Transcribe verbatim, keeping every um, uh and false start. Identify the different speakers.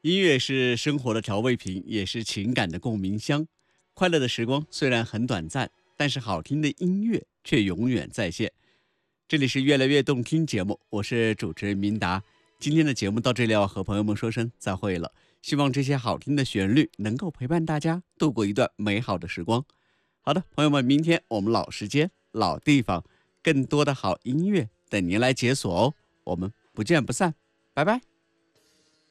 Speaker 1: 音乐是生活的调味品，也是情感的共鸣箱。快乐的时光虽然很短暂，但是好听的音乐却永远在线。这里是越来越动听节目，我是主持人明达。今天的节目到这里要和朋友们说声再会了。希望这些好听的旋律能够陪伴大家度过一段美好的时光。好的，朋友们，明天我们老时间、老地方，更多的好音乐等您来解锁哦。我们不见不散，拜拜。